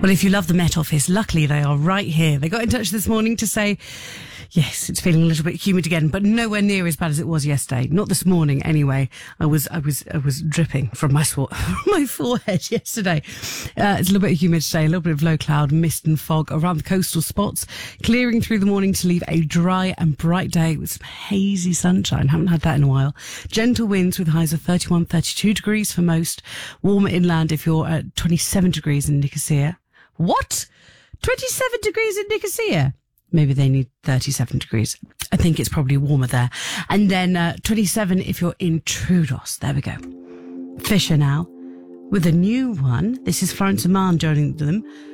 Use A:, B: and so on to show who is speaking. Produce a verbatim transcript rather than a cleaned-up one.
A: Well, if you love the Met Office, luckily they are right here. They got in touch this morning to say, yes, it's feeling a little bit humid again, but nowhere near as bad as it was yesterday. Not this morning, anyway. I was, I was, I was dripping from my swat, my forehead yesterday. Uh, it's a little bit humid today, a little bit of low cloud, mist and fog around the coastal spots, clearing through the morning to leave a dry and bright day with some hazy sunshine. Haven't had that in a while. Gentle winds with highs of thirty-one, thirty-two degrees for most. Warmer inland if you're at twenty-seven degrees in Nicosia. What? twenty-seven degrees in Nicosia? Maybe they need thirty-seven degrees. I think it's probably warmer there. And then uh, twenty-seven if you're in Troodos. There we go. Fisher now with a new one. This is Florence and Mann joining them.